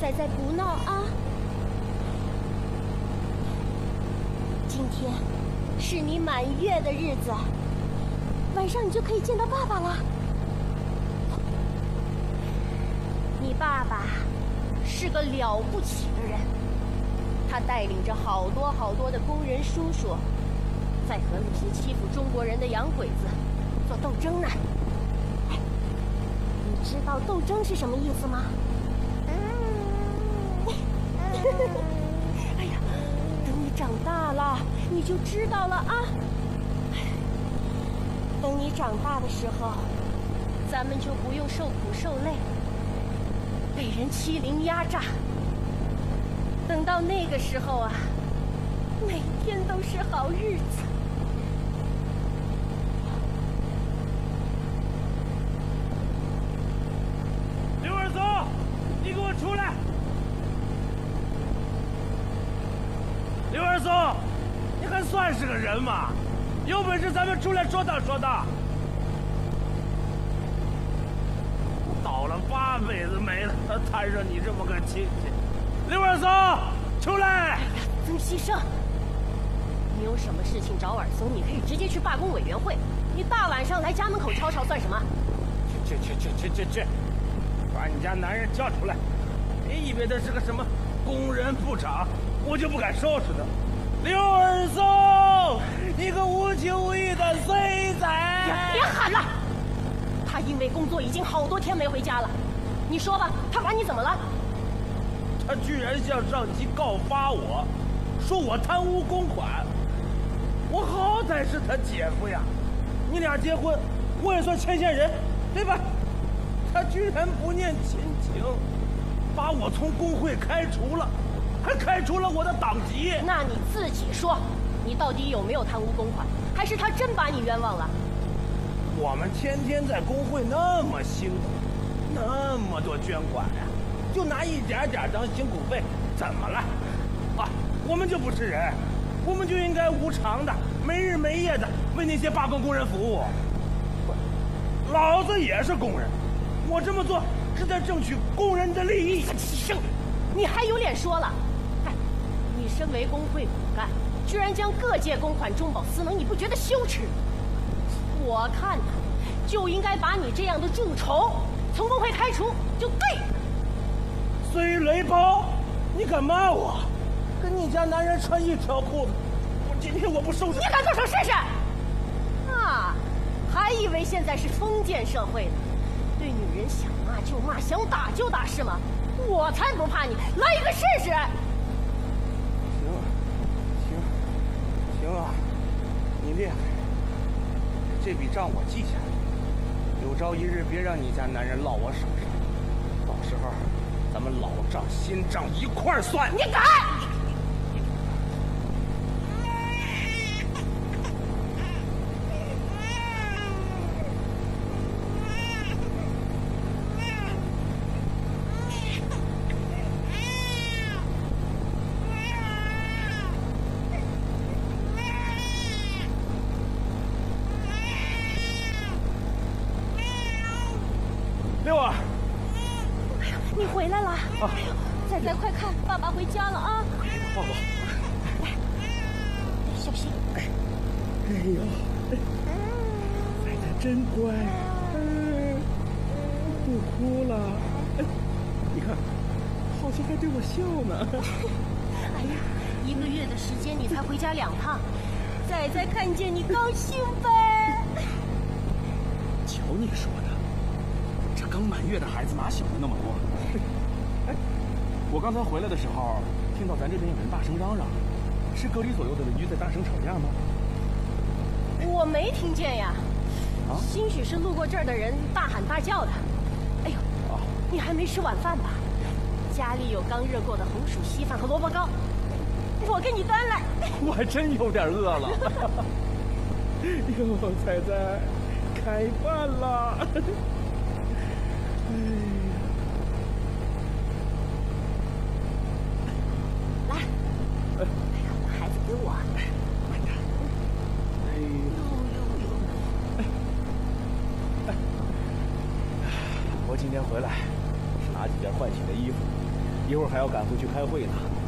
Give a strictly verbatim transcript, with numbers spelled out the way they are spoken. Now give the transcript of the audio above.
仔仔不闹啊！今天是你满月的日子，晚上你就可以见到爸爸了。你爸爸是个了不起的人，他带领着好多好多的工人叔叔，在和那些欺负中国人的洋鬼子做斗争呢。哎，你知道斗争是什么意思吗？哎呀，等你长大了，你就知道了啊！等你长大的时候，咱们就不用受苦受累，被人欺凌压榨。等到那个时候啊，每天都是好日子。 刘二松，你给我出来！刘二松，你还算是个人吗？有本事咱们出来说道说道。倒了八辈子霉了，摊上你这么个亲戚。刘二松，出来！ 哎呀，曾希生，你有什么事情找尔松，你可以直接去罢工委员会。你大晚上来家门口吵吵算什么？ 去去去去去去！把你家男人叫出来！你以为他是个什么工人部长，我就不敢收拾他。刘二松，你个无情无义的衰仔！ 呀，别喊了！他因为工作已经好多天没回家了。你说吧，他把你怎么了？ 他居然向上级告发我，说我贪污公款。我好歹是他姐夫呀，你俩结婚，我也算牵线人，对吧？他居然不念亲情，把我从工会开除了，还开除了我的党籍。 那你自己说，你到底有没有贪污公款，还是他真把你冤枉了？ 我们天天在工会那么辛苦，那么多捐款呀、啊，就拿一点点当辛苦费，怎么了？啊，我们就不是人，我们就应该无偿的、没日没夜的为那些罢工工人服务。老子也是工人，我这么做是在争取工人的利益。 牺牲，你还有脸说了？哎，你身为工会骨干，居然将各界公款中饱私囊，你不觉得羞耻？我看呢，就应该把你这样的蛀虫从工会开除，就对。 虽雷包，你敢骂我？跟你家男人穿一条裤子，我今天我不收拾你敢动手试试？啊，还以为现在是封建社会呢，对女人想骂就骂，想打就打是吗？我才不怕你，来一个试试。 行，行，行啊，你厉害。这笔账我记下来，有朝一日别让你家男人落我手上，到时候咱们老账新账一块儿算。 你敢！ 六儿， 你回来了！啊、哎呦，仔仔快看，爸爸回家了啊！ 抱抱， 来，小心！ 哎，哎呦，仔仔真乖，嗯，不哭了。哎，你看，好像还对我笑呢。 哎呀，一个月的时间你才回家两趟，仔仔看见你高兴呗？ 瞧你说的。刚满月的孩子哪晓得那么多？哎，我刚才回来的时候，听到咱这边有人大声嚷嚷，是隔离左右的邻居在大声吵架吗？ 我没听见呀， 啊， 兴许是路过这儿的人大喊大叫的。哎呦， 啊， 你还没吃晚饭吧？家里有刚热过的红薯稀饭和萝卜糕，我给你端来。 我还真有点饿了。哟，仔仔，开饭了。哎呀， 来，哎呀，把孩子给我。 慢点。哎呦呦呦！哎，我今天回来是拿几件换洗的衣服， 一会儿还要赶回去开会呢。